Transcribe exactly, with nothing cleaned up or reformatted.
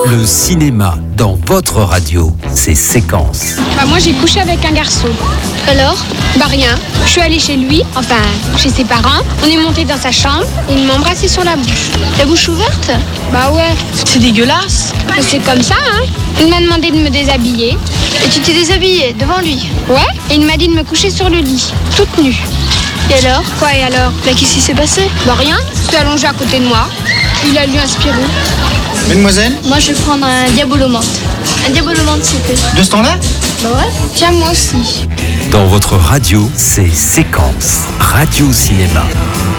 Le cinéma dans votre radio, c'est Séquence. Bah moi j'ai couché avec un garçon. Alors? Bah rien. Je suis allée chez lui, enfin chez ses parents. On est monté dans sa chambre et il m'a embrassé sur la bouche. La bouche ouverte? Bah ouais. C'est dégueulasse. Mais c'est comme ça, hein. Il m'a demandé de me déshabiller. Et tu t'es déshabillée devant lui? Ouais. Et il m'a dit de me coucher sur le lit, toute nue. Et alors? Quoi et alors? Bah qu'est-ce qui s'est passé? Bah rien. Il s'est allongé à côté de moi. Il a lu un Spirou. Mademoiselle? Moi je vais prendre un diabolomante. Un diabolomante s'il te plaît. De ce temps-là? Bah ouais. Tiens, moi aussi. Dans votre radio, c'est Séquence. Radio Cinéma.